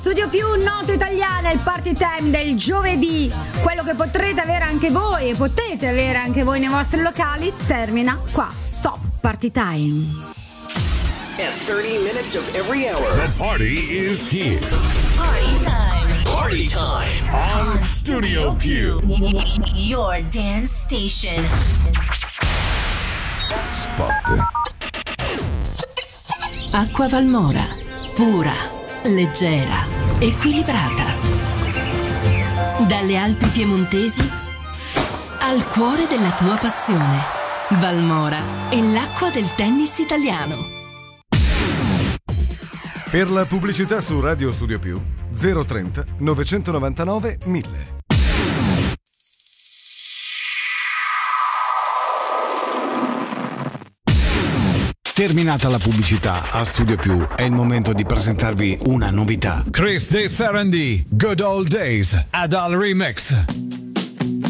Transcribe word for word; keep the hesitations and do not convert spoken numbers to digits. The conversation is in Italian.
Studio Più, Note Italiane, il party time del giovedì, quello che potrete avere anche voi e potete avere anche voi nei vostri locali, termina qua. Stop Party Time. At thirty minutes of every hour, the party is here. Party time. Party time on Studio Più. Your dance station. Spot. Acqua Valmora, pura, leggera, equilibrata. Dalle Alpi piemontesi al cuore della tua passione. Valmora è l'acqua del tennis italiano. Per la pubblicità su Radio Studio Più zero trenta novecentonovantanove mille. Terminata la pubblicità a Studio Più, è il momento di presentarvi una novità. Chris De Sarandì, Good Old Days, Adal Remix.